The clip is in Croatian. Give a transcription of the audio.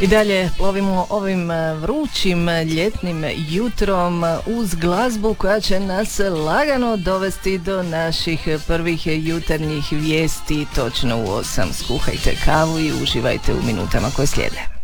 I dalje plovimo ovim vrućim ljetnim jutrom uz glazbu koja će nas lagano dovesti do naših prvih jutarnjih vijesti točno u 8. Skuhajte kavu i uživajte u minutama koje slijede.